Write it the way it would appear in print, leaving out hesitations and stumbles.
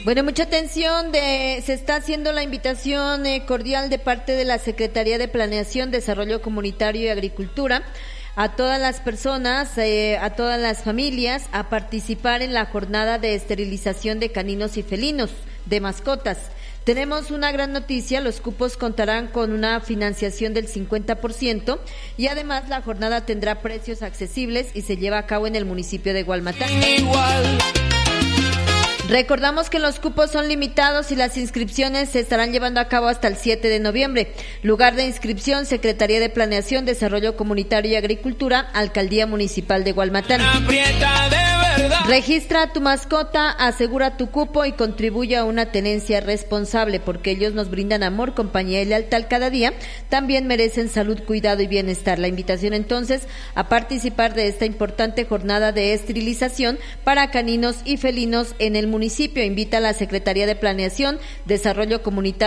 Bueno, mucha atención, se está haciendo la invitación cordial de parte de la Secretaría de Planeación, Desarrollo Comunitario y Agricultura a todas las personas, a todas las familias, a participar en la jornada de esterilización de caninos y felinos, de mascotas. Tenemos una gran noticia, los cupos contarán con una financiación del 50% y además la jornada tendrá precios accesibles y se lleva a cabo en el municipio de Gualmatán. Recordamos que los cupos son limitados y las inscripciones se estarán llevando a cabo hasta el 7 de noviembre. Lugar de inscripción, Secretaría de Planeación, Desarrollo Comunitario y Agricultura, Alcaldía Municipal de Gualmatán. Registra a tu mascota, asegura tu cupo y contribuye a una tenencia responsable, porque ellos nos brindan amor, compañía y lealtad cada día. También merecen salud, cuidado y bienestar. La invitación entonces a participar de esta importante jornada de esterilización para caninos y felinos en el municipio. Invita a la Secretaría de Planeación, Desarrollo Comunitario